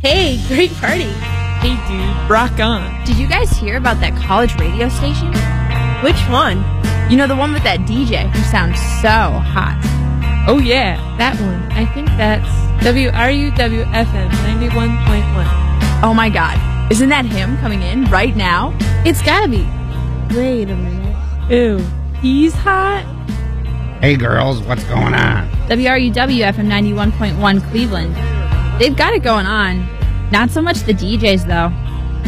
Hey, great party. Hey, dude, rock on. Did you guys hear about that college radio station? Which one? You know, the one with that DJ who sounds so hot. Oh, yeah, that one. I think that's WRUW-FM 91.1. Oh, my God. Isn't that him coming in right now? It's gotta be. Wait a minute. Ew, he's hot? Hey, girls, what's going on? WRUW-FM 91.1 Cleveland. They've got it going on. Not so much the DJs, though.